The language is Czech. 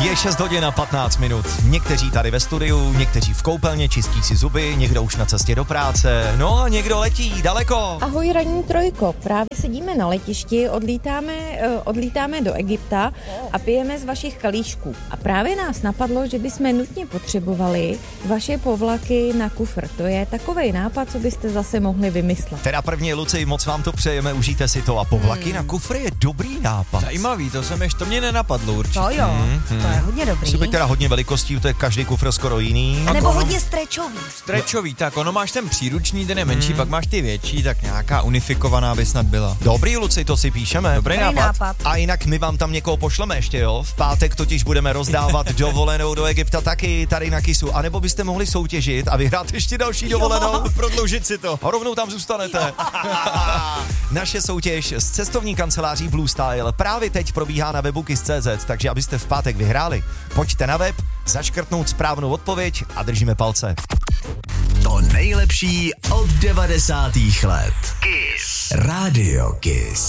Je 6 hodin a 15 minut. Někteří tady ve studiu, někteří v koupelně čistí si zuby, někdo už na cestě do práce, no a někdo letí daleko. Ahoj ranní trojko, právě sedíme na letišti, odlítáme do Egypta a pijeme z vašich kalíšků. A právě nás napadlo, že bychom nutně potřebovali vaše povlaky na kufr. To je takovej nápad, co byste zase mohli vymyslet. Teda první, Luci, moc vám to přejeme, užijte si to a povlaky na kufr je dobrý nápad. Zajímavý, to mě nenapadlo určitě. To jo, to je hodně dobrý. Musí být teda hodně velikostí, to je každý kufr skoro jiný. A nebo hodně stretchový. Stretchový, tak ono máš ten příručný, ten je menší, pak máš ty větší, tak nějaká unifikovaná by snad byla. Dobrý, Luci, to si píšeme. Dobrý nápad. A jinak my vám tam někoho pošleme ještě, jo? V pátek totiž budeme rozdávat dovolenou do Egypta taky tady na Kisu. A nebo byste mohli soutěžit a vyhrát ještě další dovolenou. Prodloužit si to. A rovnou tam zůstanete. Naše soutěž z cestovní kanceláří Blue Style právě teď probíhá na webu kiss.cz, takže abyste v pátek vyhráli, pojďte na web, zaškrtnout správnou odpověď a držíme palce. To nejlepší od 90. let. Kiss. Radio Kiss.